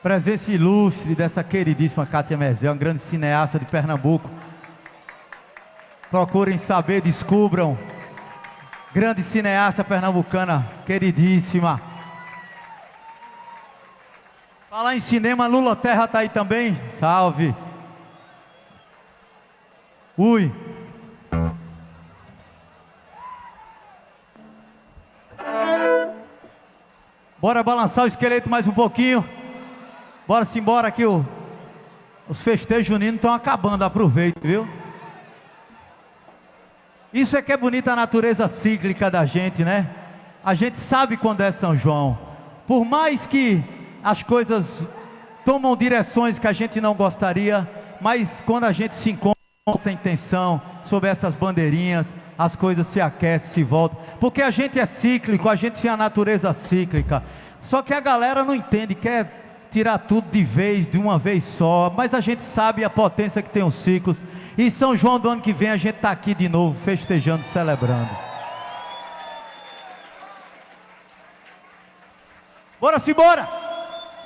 Presença ilustre dessa queridíssima Kátia Mezé, uma grande cineasta de Pernambuco. Procurem saber, descubram. Grande cineasta pernambucana, queridíssima. Falar em cinema, Lula Terra tá aí também. Salve. Ui. Bora balançar o esqueleto mais um pouquinho. Bora simbora que os festejos juninos estão acabando, aproveita, viu? Isso é que é bonita a natureza cíclica da gente, né? A gente sabe quando é São João. Por mais que as coisas tomam direções que a gente não gostaria, mas quando a gente se encontra com essa intenção, sob essas bandeirinhas, as coisas se aquecem, se voltam. Porque a gente é cíclico, a gente tem a natureza cíclica. Só que a galera não entende, quer tirar tudo de vez, de uma vez só, mas a gente sabe a potência que tem os ciclos, e São João do ano que vem a gente está aqui de novo, festejando, celebrando. Bora-se embora!